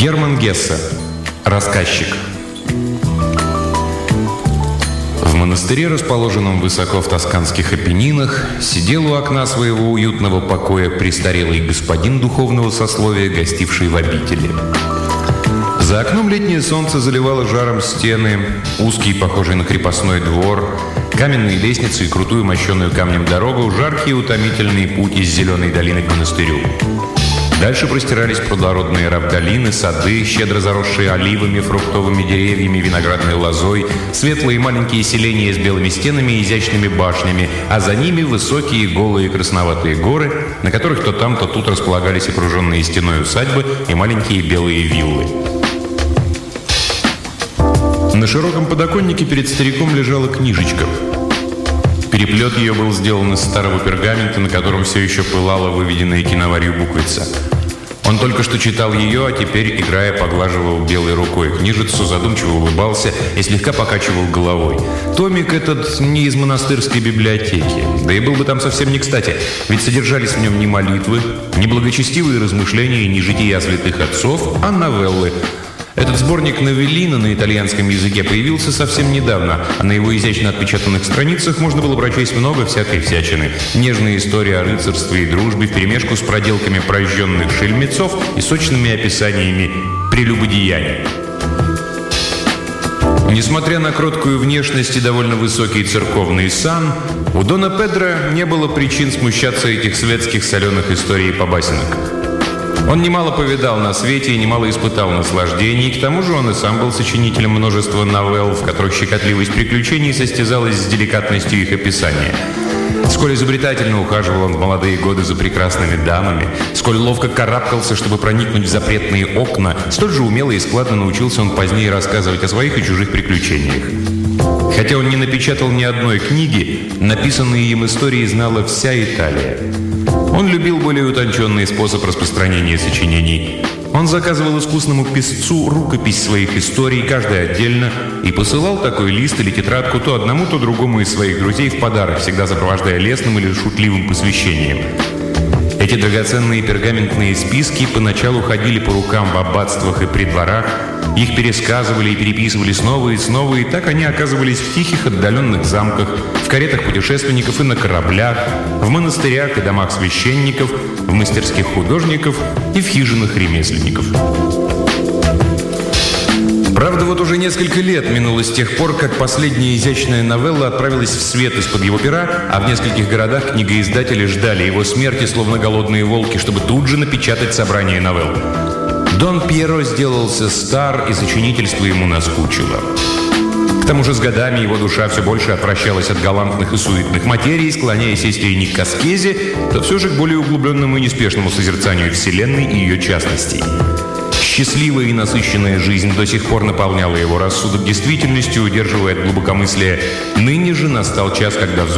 Герман Гессе. Рассказчик. В монастыре, расположенном высоко в тосканских Апеннинах, сидел у окна своего уютного покоя престарелый господин духовного сословия, гостивший в обители. За окном летнее солнце заливало жаром стены, узкий, похожий на крепостной двор, каменные лестницы и крутую, мощенную камнем дорогу, жаркий и утомительный путь из зеленой долины к монастырю. Дальше простирались плодородные равдолины, сады, щедро заросшие оливами, фруктовыми деревьями, виноградной лозой, светлые маленькие селения с белыми стенами и изящными башнями, а за ними высокие, голые, красноватые горы, на которых то там, то тут располагались окруженные стеной усадьбы и маленькие белые виллы. На широком подоконнике перед стариком лежала книжечка. Переплет ее был сделан из старого пергамента, на котором все еще пылала выведенная киноварью буквица. Он только что читал ее, а теперь, играя, поглаживал белой рукой книжицу, задумчиво улыбался и слегка покачивал головой. Томик этот не из монастырской библиотеки, да и был бы там совсем не кстати, ведь содержались в нем не молитвы, не благочестивые размышления, не жития святых отцов, а новеллы. Этот сборник новеллина на итальянском языке появился совсем недавно, а на его изящно отпечатанных страницах можно было прочесть много всякой всячины. Нежные истории о рыцарстве и дружбе вперемешку с проделками прожженных шельмецов и сочными описаниями прелюбодеяний. Несмотря на кроткую внешность и довольно высокий церковный сан, у Дона Педро не было причин смущаться этих светских соленых историй и побасенок. Он немало повидал на свете и немало испытал наслаждений, и к тому же он и сам был сочинителем множества новелл, в которых щекотливость приключений состязалась с деликатностью их описания. Сколь изобретательно ухаживал он в молодые годы за прекрасными дамами, сколь ловко карабкался, чтобы проникнуть в запретные окна, столь же умело и складно научился он позднее рассказывать о своих и чужих приключениях. Хотя он не напечатал ни одной книги, написанные им истории знала вся Италия. Он любил более утонченный способ распространения сочинений. Он заказывал искусному писцу рукопись своих историй, каждая отдельно, и посылал такой лист или тетрадку то одному, то другому из своих друзей в подарок, всегда сопровождая лестным или шутливым посвящением. Эти драгоценные пергаментные списки поначалу ходили по рукам в аббатствах и при дворах, их пересказывали и переписывали снова и снова, и так они оказывались в тихих отдаленных замках, в каретах путешественников и на кораблях, в монастырях и домах священников, в мастерских художников и в хижинах ремесленников. Правда, вот уже несколько лет минуло с тех пор, как последняя изящная новелла отправилась в свет из-под его пера, а в нескольких городах книгоиздатели ждали его смерти, словно голодные волки, чтобы тут же напечатать собрание новелл. Дон Пьеро сделался стар, и сочинительство ему наскучило. К тому же с годами его душа все больше отвращалась от галантных и суетных материй, склоняясь, если не к аскезе, то все же к более углубленному и неспешному созерцанию Вселенной и ее частностей. Счастливая и насыщенная жизнь до сих пор наполняла его рассудок действительностью, удерживая от глубокомыслия. Ныне же настал час, когда